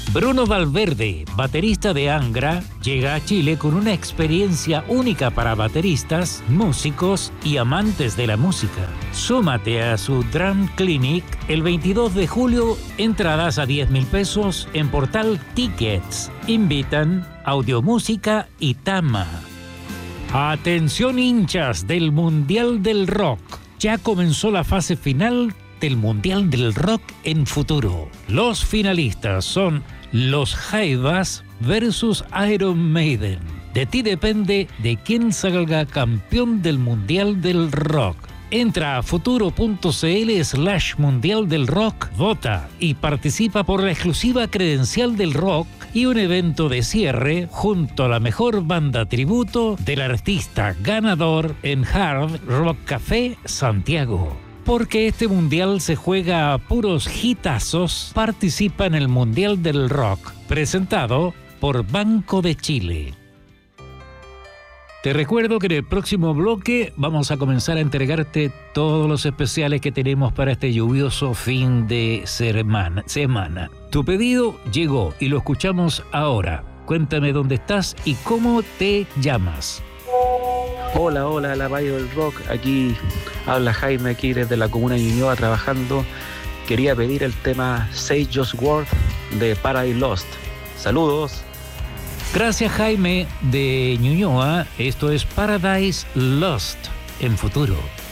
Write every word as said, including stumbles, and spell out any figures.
Bruno Valverde, baterista de Angra, llega a Chile con una experiencia única para bateristas, músicos y amantes de la música. Súmate a su Drum Clinic el veintidós de julio, entradas a diez mil pesos en Portal Tickets. Invitan Audiomúsica y Tama. Atención hinchas del Mundial del Rock. Ya comenzó la fase final del Mundial del Rock en Futuro. Los finalistas son Los Jaivas versus Iron Maiden. De ti depende de quién salga campeón del Mundial del Rock. Entra a futuro.cl slash Mundial del Rock, vota y participa por la exclusiva credencial del rock y un evento de cierre junto a la mejor banda tributo del artista ganador en Hard Rock Café Santiago. Porque este mundial se juega a puros hitazos, participa en el Mundial del Rock, presentado por Banco de Chile. Te recuerdo que en el próximo bloque vamos a comenzar a entregarte todos los especiales que tenemos para este lluvioso fin de semana. semana. Tu pedido llegó y lo escuchamos ahora. Cuéntame dónde estás y cómo te llamas. Hola, hola, la radio del rock. Aquí habla Jaime, aquí desde la comuna de Ñuñoa trabajando. Quería pedir el tema Say Just Word de Paradise Lost. Saludos. Gracias, Jaime de Ñuñoa. Esto es Paradise Lost en Futuro.